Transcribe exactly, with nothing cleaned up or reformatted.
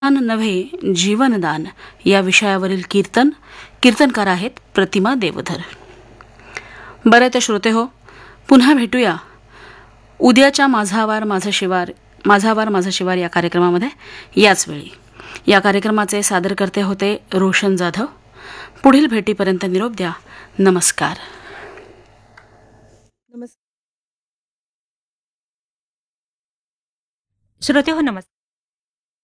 दान नव्हे जीवनदान या विषयावरील कीर्तन कीर्तनकार आहेत प्रतिमा देवधर. बरं तर श्रोते हो, पुन्हा भेटूया उद्याच्या माझा वार माझा शिवार माझा वार माझा शिवार या कार्यक्रमामध्ये याच वेळी. या कार्यक्रमाचे सादरकर्ते होते रोशन जाधव. पुढील भेटीपर्यंत निरोप द्या. नमस्कार. श्रोते हो, नमस्कार.